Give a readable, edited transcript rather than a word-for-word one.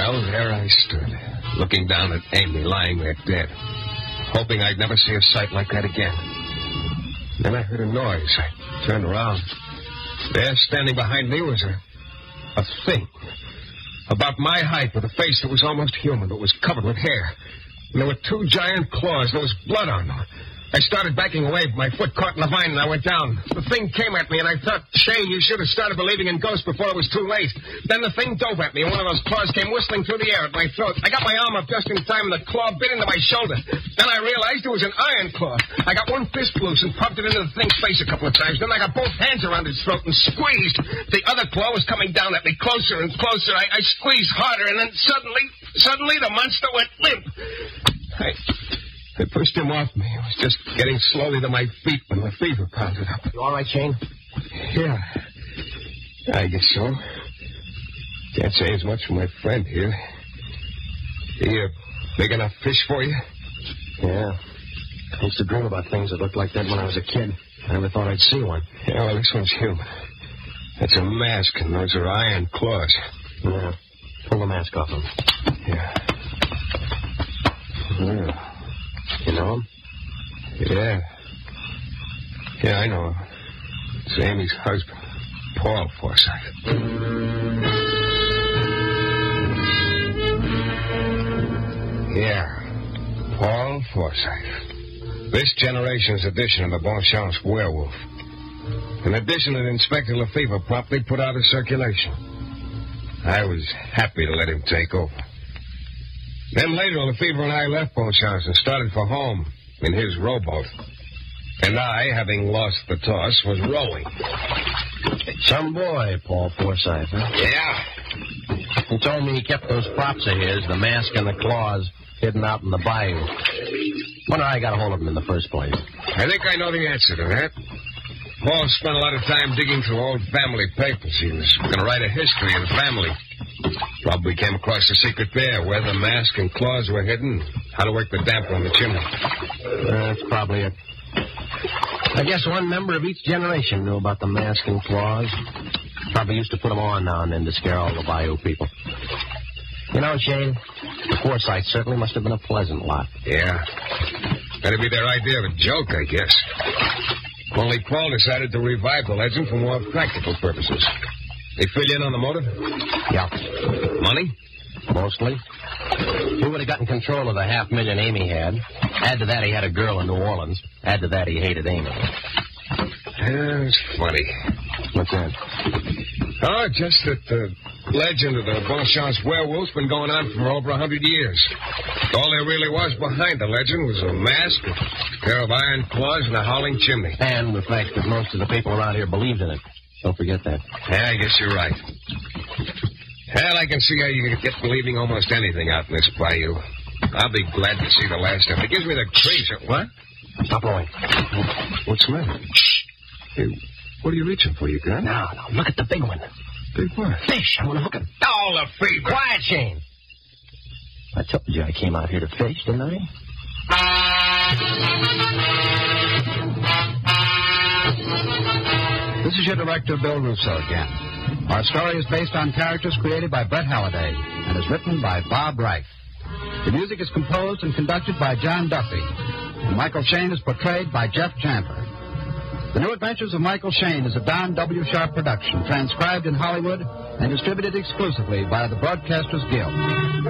Well, there I stood, looking down at Amy lying there dead, hoping I'd never see a sight like that again. Then I heard a noise. I turned around. There, standing behind me, was a thing. About my height, with a face that was almost human, but was covered with hair. And there were 2 giant claws. There was blood on them. I started backing away, but my foot caught in the vine, and I went down. The thing came at me, and I thought, Shane, you should have started believing in ghosts before it was too late. Then the thing dove at me, and one of those claws came whistling through the air at my throat. I got my arm up just in time, and the claw bit into my shoulder. Then I realized it was an iron claw. I got one fist loose and pumped it into the thing's face a couple of times. Then I got both hands around its throat and squeezed. The other claw was coming down at me, closer and closer. I squeezed harder, and then suddenly the monster went limp. I pushed him off me. I was just getting slowly to my feet when the fever pounded up. You all right, Shane? Yeah. I guess so. Can't say as much for my friend here. He a big enough fish for you? Yeah. I used to dream about things that looked like that when I was a kid. I never thought I'd see one. Yeah, well, this one's human. That's a mask, and those are iron claws. Yeah. Pull the mask off him. Yeah. You know him? Yeah. Yeah, I know him. It's Amy's husband, Paul Forsythe. Yeah, Paul Forsythe. This generation's edition of the Bonchance werewolf. An edition that Inspector Lefevre promptly put out of circulation. I was happy to let him take over. Then later, Lefevre and I left Bonchance and started for home in his rowboat. And I, having lost the toss, was rowing. Some boy, Paul Forsythe, huh? Yeah. He told me he kept those props of his, the mask and the claws, hidden out in the bayou. Wonder how I got a hold of them in the first place. I think I know the answer to that. Paul spent a lot of time digging through old family papers. He was going to write a history of the family. Probably came across the secret there, where the mask and claws were hidden, how to work the damper on the chimney. That's probably it. I guess one member of each generation knew about the mask and claws. Probably used to put them on now and then to scare all the bayou people. You know, Shane, the Forsythe certainly must have been a pleasant lot. Yeah. That'd be their idea of a joke, I guess. Only Paul decided to revive the legend for more practical purposes. They fill you in on the motive? Yeah. Money? Mostly. He would have gotten control of the $500,000 Amy had. Add to that, he had a girl in New Orleans. Add to that, he hated Amy. That's funny. What's that? Oh, just that the legend of the Bonchance werewolf's been going on for over 100 years. All there really was behind the legend was a mask, a pair of iron claws, and a howling chimney. And the fact that most of the people around here believed in it. Don't forget that. Yeah, I guess you're right. Hell, I can see how you can get believing almost anything out in this bayou. I'll be glad to see the last of it. It gives me the creeps. What? Stop rowing. What's the matter? Hey, what are you reaching for, you gun? No, look at the big one. Big what? Fish. I want to hook him. Oh, the fever. Quiet, Shane. I told you I came out here to fish, didn't I? This is your director, Bill Russo, again. Our story is based on characters created by Brett Halliday and is written by Bob Reif. The music is composed and conducted by John Duffy, and Michael Shane is portrayed by Jeff Chandler. The New Adventures of Michael Shane is a Don W. Sharp production, transcribed in Hollywood and distributed exclusively by the Broadcasters Guild.